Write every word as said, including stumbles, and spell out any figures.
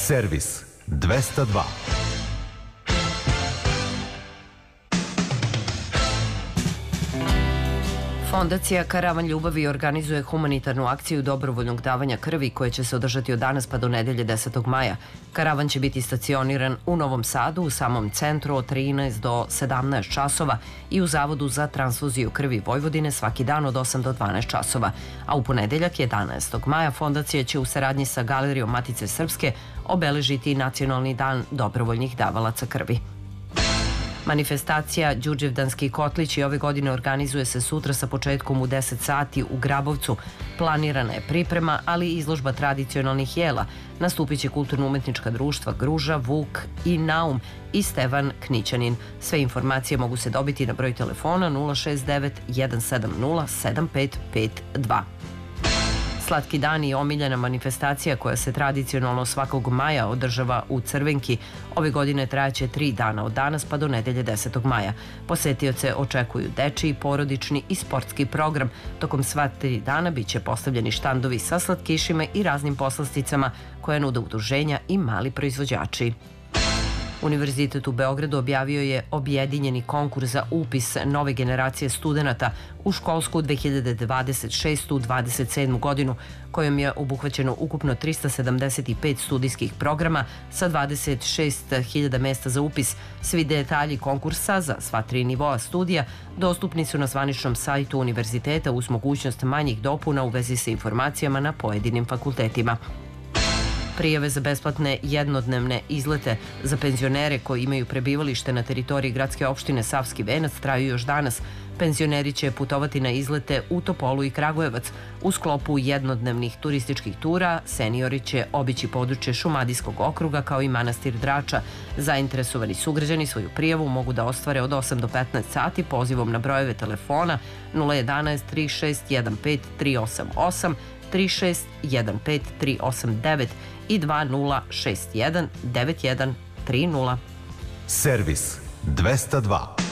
Servis dvesta dva. Fondacija Karavan ljubavi organizuje humanitarnu akciju dobrovoljnog davanja krvi koja će se održati od danas pa do nedelje desetog maja. Karavan će biti stacioniran u Novom Sadu, u samom centru od trinaest do sedamnaest časova i u Zavodu za transfuziju krvi Vojvodine svaki dan od osam do dvanaest časova. A u ponedeljak jedanaestog maja fondacija će u saradnji sa Galerijom Matice Srpske obeležiti Nacionalni dan dobrovoljnih davalaca krvi. Manifestacija Đurđevdanski kotlići ove godine organizuje se sutra sa početkom u deset sati u Grabovcu. Planirana je priprema, ali i izložba tradicionalnih jela. Nastupit će kulturno-umetnička društva Gruža, Vuk i Naum i Stevan Knićanin. Sve informacije mogu se dobiti na broj telefona nula šest devet jedan sedam nula sedam pet pet dva. Slatki dan i omiljena manifestacija koja se tradicionalno svakog maja održava u Crvenki. Ove godine trajaće tri dana od danas pa do nedelje desetog maja. Posetioce očekuju dečiji, porodični i sportski program. Tokom sva tri dana biće postavljeni štandovi sa slatkišima i raznim poslasticama koje nude udruženja i mali proizvođači. Univerzitet u Beogradu objavio je objedinjeni konkurs za upis nove generacije studenata u školsku dve hiljade dvadeset šestu dvadeset sedmu godinu, kojom je obuhvaćeno ukupno trista sedamdeset pet studijskih programa sa dvadeset šest hiljada mesta za upis. Svi detalji konkursa za sva tri nivoa studija dostupni su na zvaničnom sajtu univerziteta uz mogućnost manjih dopuna u vezi sa informacijama na pojedinim fakultetima. Prijave za besplatne jednodnevne izlete za penzionere koji imaju prebivalište na teritoriji gradske opštine Savski Venac traju još danas. Penzioneri će putovati na izlete u Topolu i Kragujevac. U sklopu jednodnevnih turističkih tura seniori će obići područje Šumadijskog okruga kao i manastir Drača. Zainteresovani sugrađani svoju prijavu mogu da ostvare od osam do petnaest sati pozivom na brojeve telefona nula jedanaest tri šest jedan pet tri osam osam, tri šest jedan pet tri osam devet i dva nula šest jedan devet jedan tri nula. Servis dvesta dva.